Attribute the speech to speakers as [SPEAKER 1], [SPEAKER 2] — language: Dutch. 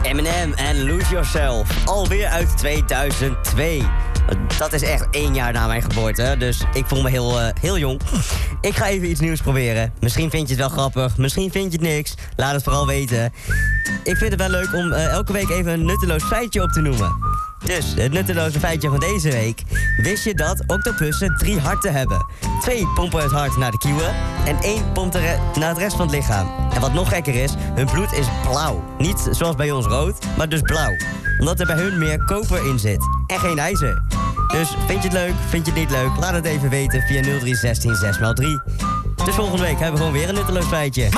[SPEAKER 1] Eminem en Lose Yourself. Alweer uit 2002. Dat is echt 1 jaar na mijn geboorte, dus ik voel me heel jong. Ik ga even iets nieuws proberen. Misschien vind je het wel grappig, misschien vind je het niks. Laat het vooral weten. Ik vind het wel leuk om elke week even een nutteloos feitje op te noemen. Dus, het nutteloze feitje van deze week. Wist je dat octopussen 3 harten hebben? 2 pompen het hart naar de kieuwen en 1 pompt naar het rest van het lichaam. En wat nog gekker is, hun bloed is blauw. Niet zoals bij ons rood, maar dus blauw. Omdat er bij hun meer koper in zit. En geen ijzer. Dus vind je het leuk, vind je het niet leuk? Laat het even weten via 0316 6x3. Dus volgende week hebben we gewoon weer een nutteloos feitje.